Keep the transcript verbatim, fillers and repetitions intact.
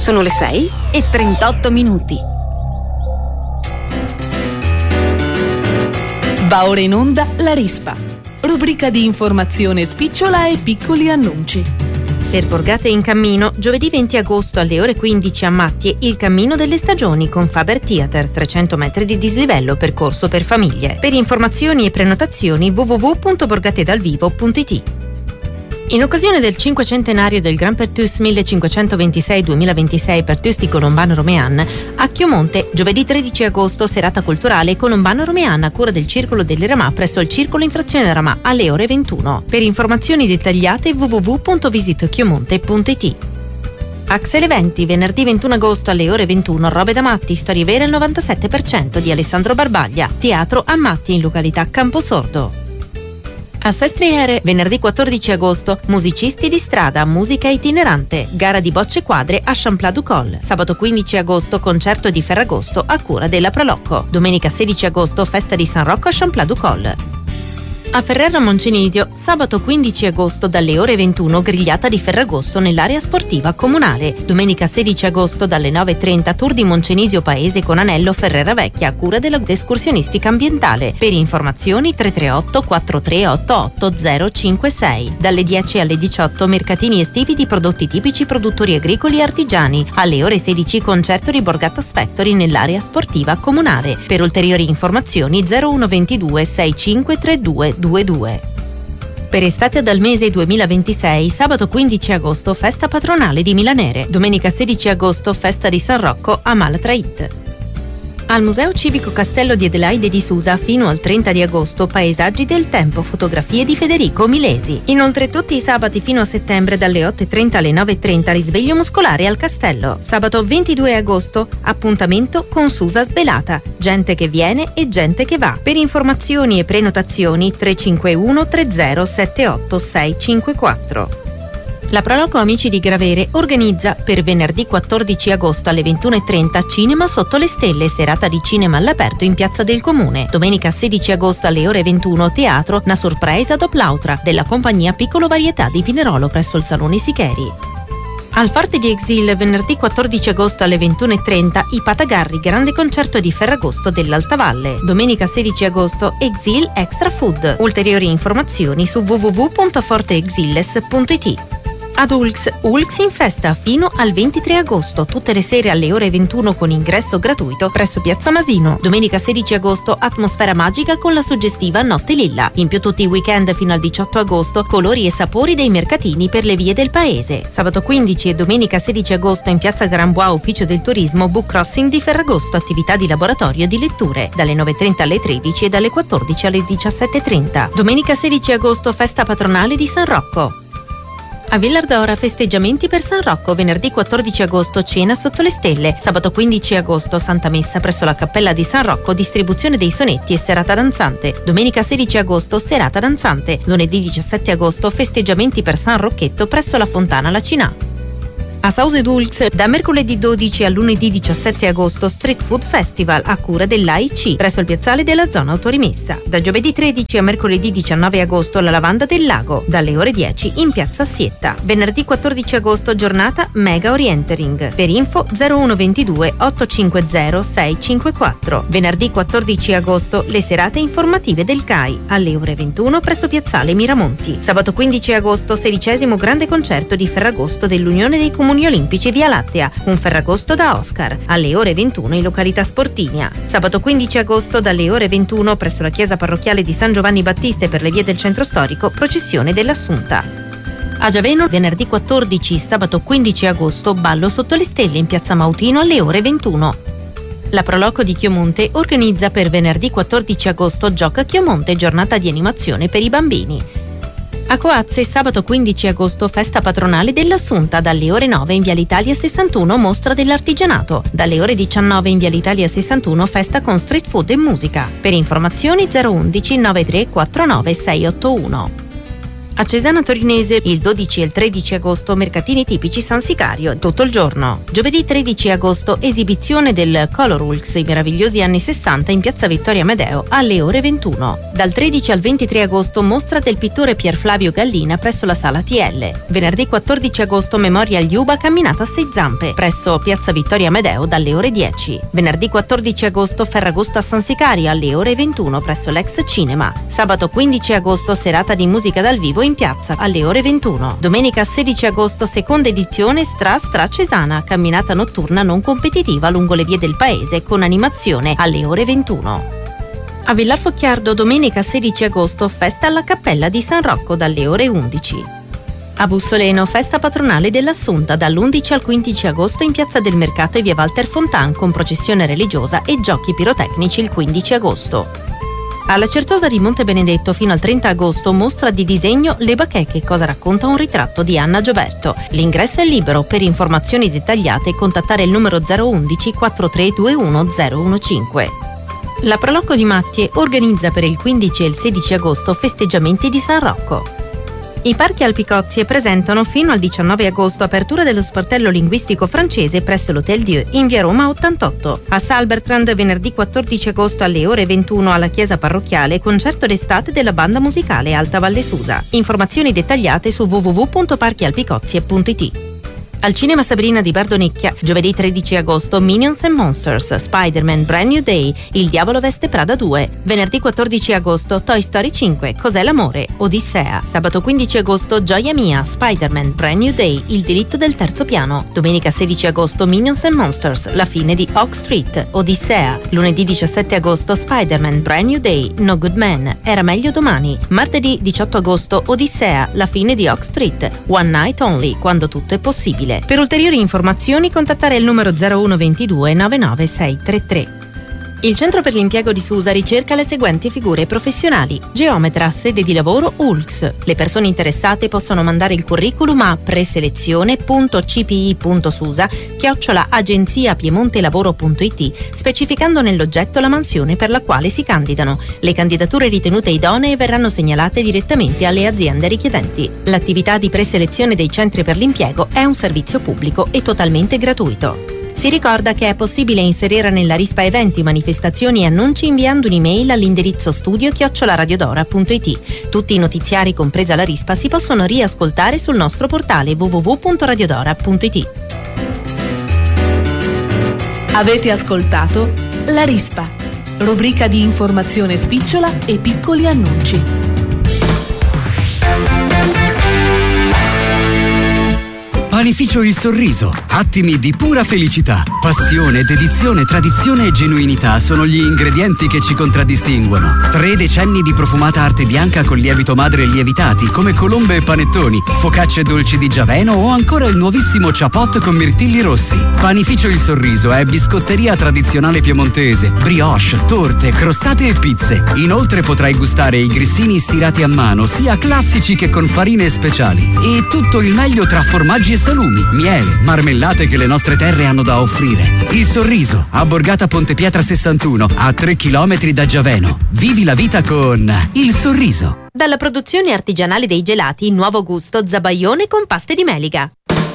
Sono le sei e trentotto minuti. Va ora in onda La Rispa, rubrica di informazione spicciola e piccoli annunci. Per Borgate in Cammino, giovedì venti agosto alle ore quindici a Mattie, il Cammino delle Stagioni con Faber Theater, trecento metri di dislivello, percorso per famiglie. Per informazioni e prenotazioni w w w punto borgatedalvivo punto i t. In occasione del cinquecentenario del Grand Pertus millecinquecentoventisei duemilaventisei Pertus di Colombano Romean, a Chiomonte, giovedì tredici agosto, serata culturale Colombano Romean a cura del Circolo delle Ramà presso il Circolo Infrazione Ramà alle ore ventuno. Per informazioni dettagliate w w w punto visit chiomonte punto i t. Axel Eventi, venerdì ventuno agosto alle ore ventuno, Robe da Matti, storie vere al novantasette per cento di Alessandro Barbaglia, teatro a Matti in località Camposordo. A Sestriere, venerdì quattordici agosto, musicisti di strada, musica itinerante, gara di bocce quadre a Champlain du Col. Sabato quindici agosto, concerto di Ferragosto a cura della Prolocco. Domenica sedici agosto, festa di San Rocco a Champlain du Col. A Ferrara Moncenisio, sabato quindici agosto dalle ore ventuno, grigliata di Ferragosto nell'area sportiva comunale. Domenica sedici agosto dalle nove e trenta, tour di Moncenisio Paese con Anello Ferrera Vecchia a cura della escursionistica ambientale. Per informazioni tre tre otto quattro tre otto otto zero cinque sei. Dalle dieci alle diciotto, mercatini estivi di prodotti tipici produttori agricoli e artigiani. Alle ore sedici, concerto di Borgattas Factory nell'area sportiva comunale. Per ulteriori informazioni zero uno ventidue sei cinque tre due due due. Per estate dal mese duemilaventisei, sabato quindici agosto, festa patronale di Milanere. Domenica sedici agosto, festa di San Rocco a Malatreit. Al Museo Civico Castello di Adelaide di Susa fino al trenta di agosto, paesaggi del tempo, fotografie di Federico Milesi. Inoltre tutti i sabati fino a settembre dalle otto e trenta alle nove e trenta, risveglio muscolare al castello. Sabato ventidue agosto, appuntamento con Susa Svelata, gente che viene e gente che va. Per informazioni e prenotazioni tre cinque uno tre zero sette otto sei cinque quattro. La Proloco Amici di Gravere organizza per venerdì quattordici agosto alle ventuno e trenta Cinema sotto le stelle, serata di cinema all'aperto in Piazza del Comune. Domenica sedici agosto alle ore ventuno, teatro Una sorpresa dopo l'altra della compagnia Piccolo Varietà di Pinerolo presso il Salone Sicheri. Al Forte di Exil, venerdì quattordici agosto alle ventuno e trenta, I Patagarri, grande concerto di Ferragosto dell'Altavalle. Domenica sedici agosto, Exil Extra Food. Ulteriori informazioni su w w w punto forteexilles punto i t. Ad Ulx, Ulx in festa fino al ventitré agosto, tutte le sere alle ore ventuno con ingresso gratuito presso Piazza Masino. Domenica sedici agosto, atmosfera magica con la suggestiva Notte Lilla. In più tutti i weekend fino al diciotto agosto, colori e sapori dei mercatini per le vie del paese. Sabato quindici e domenica sedici agosto in Piazza Gran Bois, Ufficio del Turismo, Book Crossing di Ferragosto, attività di laboratorio di letture, dalle nove e trenta alle tredici e dalle quattordici alle diciassette e trenta. Domenica sedici agosto, festa patronale di San Rocco. A Villardora, festeggiamenti per San Rocco, venerdì quattordici agosto, cena sotto le stelle. Sabato quindici agosto, Santa Messa presso la Cappella di San Rocco, distribuzione dei sonetti e serata danzante. Domenica sedici agosto, serata danzante. Lunedì diciassette agosto, festeggiamenti per San Rocchetto presso la Fontana Lacinà. A Sause d'Ulx, da mercoledì dodici a lunedì diciassette agosto, Street Food Festival a cura dell'A I C presso il piazzale della zona autorimessa. Da giovedì tredici a mercoledì diciannove agosto, la Lavanda del Lago, dalle ore dieci in piazza Sietta. Venerdì quattordici agosto, giornata Mega Orientering. Per info zero uno ventidue otto cinque zero sei cinque quattro. Venerdì quattordici agosto, le serate informative del C A I alle ore ventuno presso piazzale Miramonti. Sabato quindici agosto, sedicesimo grande concerto di Ferragosto dell'Unione dei Comuni Olimpici Via Lattea, un Ferragosto da Oscar, alle ore ventuno in località Sportigna. Sabato quindici agosto dalle ore ventuno presso la chiesa parrocchiale di San Giovanni Battista e per le vie del centro storico, processione dell'Assunta. A Giaveno, venerdì quattordici, sabato quindici agosto, ballo sotto le stelle in piazza Mautino alle ore ventuno. La Proloco di Chiomonte organizza per venerdì quattordici agosto Gioca Chiomonte, giornata di animazione per i bambini. A Coazze, sabato quindici agosto, festa patronale dell'Assunta, dalle ore nove in Viale Italia sessantuno, mostra dell'artigianato. Dalle ore diciannove in Viale Italia sessantuno, festa con street food e musica. Per informazioni zero uno uno nove tre quattro nove sei otto uno. A Cesana Torinese il dodici e il tredici agosto mercatini tipici San Sicario tutto il giorno. Giovedì tredici agosto esibizione del Colorworks, i meravigliosi anni sessanta in piazza Vittorio Amedeo alle ore ventuno. Dal tredici al ventitré agosto mostra del pittore Pier Flavio Gallina presso la sala T L. Venerdì quattordici agosto Memorial Yuba camminata a sei zampe presso piazza Vittorio Amedeo dalle ore dieci. Venerdì quattordici agosto Ferragosto a San Sicario alle ore ventuno presso l'ex cinema. Sabato quindici agosto serata di musica dal vivo in piazza alle ore ventuno. Domenica sedici agosto seconda edizione Stra Stra Cesana, camminata notturna non competitiva lungo le vie del paese con animazione alle ore ventuno. A Villar Focchiardo domenica sedici agosto festa alla Cappella di San Rocco dalle ore undici. A Bussoleno festa patronale dell'Assunta dall'undici al quindici agosto in piazza del Mercato e via Walter Fontan con processione religiosa e giochi pirotecnici il quindici agosto. Alla Certosa di Monte Benedetto fino al trenta agosto mostra di disegno Le Bacheche, cosa racconta un ritratto di Anna Gioberto. L'ingresso è libero, per informazioni dettagliate contattare il numero zero undici quarantatré ventuno zero quindici. La Prolocco di Mattie organizza per il quindici e il sedici agosto festeggiamenti di San Rocco. I Parchi Alpicozie presentano fino al diciannove agosto apertura dello sportello linguistico francese presso l'Hotel Dieu in via Roma ottantotto. A Salbertrand venerdì quattordici agosto alle ore ventuno alla chiesa parrocchiale concerto d'estate della banda musicale Alta Valle Susa. Informazioni dettagliate su w w w punto parchi alpicozie punto i t. Al Cinema Sabrina di Bardonecchia, giovedì tredici agosto, Minions and Monsters, Spider-Man Brand New Day, Il Diavolo Veste Prada due. Venerdì quattordici agosto, Toy Story cinque, Cos'è l'amore? Odissea. Sabato quindici agosto, Gioia Mia, Spider-Man Brand New Day, Il delitto del terzo piano. Domenica sedici agosto, Minions and Monsters, La fine di Oak Street, Odissea. Lunedì diciassette agosto, Spider-Man Brand New Day, No Good Man, Era meglio domani. Martedì diciotto agosto, Odissea, La fine di Oak Street, One Night Only, quando tutto è possibile. Per ulteriori informazioni contattare il numero zero uno ventidue novantanove sei trentatré. Il Centro per l'Impiego di Susa ricerca le seguenti figure professionali: geometra, sede di lavoro U L X. Le persone interessate possono mandare il curriculum a preselezione punto c p i punto susa chiocciola agenzia piemontelavoro punto i t specificando nell'oggetto la mansione per la quale si candidano. Le candidature ritenute idonee verranno segnalate direttamente alle aziende richiedenti. L'attività di preselezione dei centri per l'impiego è un servizio pubblico e totalmente gratuito. Si ricorda che è possibile inserire nella rispa eventi, manifestazioni e annunci inviando un'email all'indirizzo studio chiocciola radiodora punto i t. Tutti i notiziari, compresa la rispa, si possono riascoltare sul nostro portale w w w punto radiodora punto i t. Avete ascoltato La Rispa, rubrica di informazione spicciola e piccoli annunci. Panificio Il Sorriso, attimi di pura felicità. Passione, dedizione, tradizione e genuinità sono gli ingredienti che ci contraddistinguono. Tre decenni di profumata arte bianca con lievito madre lievitati, come colombe e panettoni, focacce dolci di Giaveno o ancora il nuovissimo ciapot con mirtilli rossi. Panificio Il Sorriso è biscotteria tradizionale piemontese, brioche, torte, crostate e pizze. Inoltre potrai gustare i grissini stirati a mano, sia classici che con farine speciali. E tutto il meglio tra formaggi e salumi, miele, marmellate che le nostre terre hanno da offrire. Il Sorriso, a Borgata Ponte Pietra sessantuno, a tre chilometri da Giaveno. Vivi la vita con Il Sorriso. Dalla produzione artigianale dei gelati, nuovo gusto zabaione con paste di melica.